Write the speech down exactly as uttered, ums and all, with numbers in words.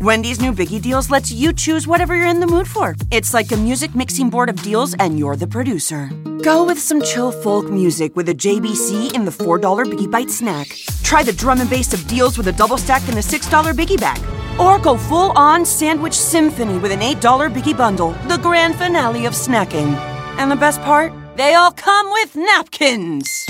Wendy's new Biggie Deals lets you choose whatever you're in the mood for. It's like a music mixing board of deals, and you're the producer. Go with some chill folk music with a J B C in the four dollar Biggie Bite snack. Try the drum and bass of deals with a double stack in the six dollar Biggie Bag. Or go full-on sandwich symphony with an eight dollar Biggie Bundle, the grand finale of snacking. And the best part? They all come with napkins!